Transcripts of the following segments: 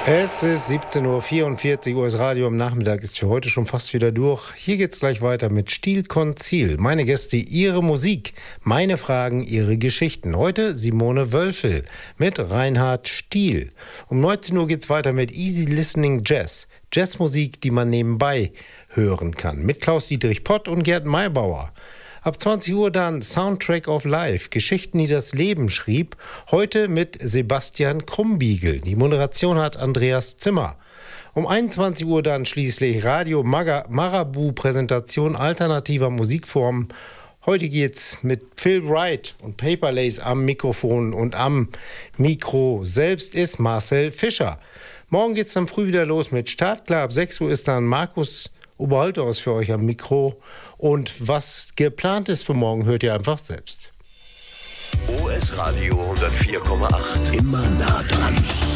Es ist 17:44 Uhr, das Radio am Nachmittag ist für heute schon fast wieder durch. Hier geht's gleich weiter mit Stil Konzil. Meine Gäste, ihre Musik, meine Fragen, ihre Geschichten. Heute Simone Wölfel mit Reinhard Stiel. Um 19 Uhr geht's weiter mit Easy Listening Jazz. Jazzmusik, die man nebenbei hören kann. Mit Klaus-Dietrich Pott und Gerd Maybauer. Ab 20 Uhr dann Soundtrack of Life, Geschichten, die das Leben schrieb. Heute mit Sebastian Krumbiegel. Die Moderation hat Andreas Zimmer. Um 21 Uhr dann schließlich Radio Marabu, Präsentation alternativer Musikformen. Heute geht's mit Phil Wright und Paper Lace am Mikrofon und am Mikro selbst ist Marcel Fischer. Morgen geht's dann früh wieder los mit Startklar. Ab 6 Uhr ist dann Markus Oberholthaus für euch am Mikro. Und was geplant ist für morgen, hört ihr einfach selbst. OS Radio 104,8. Immer nah dran.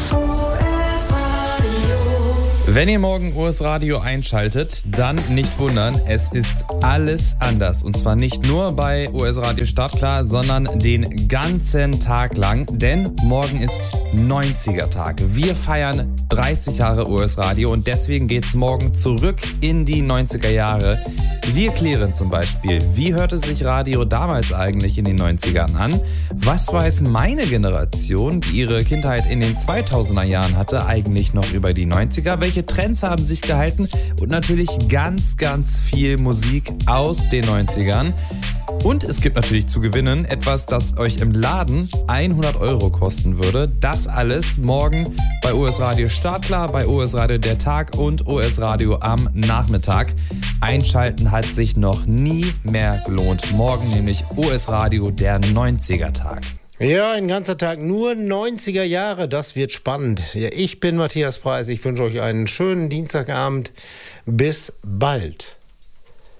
Wenn ihr morgen OS Radio einschaltet, dann nicht wundern, es ist alles anders. Und zwar nicht nur bei OS Radio Startklar, sondern den ganzen Tag lang. Denn morgen ist 90er-Tag. Wir feiern 30 Jahre OS Radio und deswegen geht's morgen zurück in die 90er Jahre. Wir klären zum Beispiel, wie hörte sich Radio damals eigentlich in den 90ern an? Was weiß meine Generation, die ihre Kindheit in den 2000er Jahren hatte, eigentlich noch über die 90er? Welche Trends haben sich gehalten? Und natürlich ganz, ganz viel Musik aus den 90ern. Und es gibt natürlich zu gewinnen etwas, das euch im Laden 100 € kosten würde. Das alles morgen bei OS Radio Startklar, bei OS Radio der Tag und OS Radio am Nachmittag. Einschalten hat sich noch nie mehr gelohnt. Morgen nämlich OS Radio der 90er-Tag. Ja, ein ganzer Tag nur 90er Jahre, das wird spannend. Ja, ich bin Matthias Preis, ich wünsche euch einen schönen Dienstagabend. Bis bald.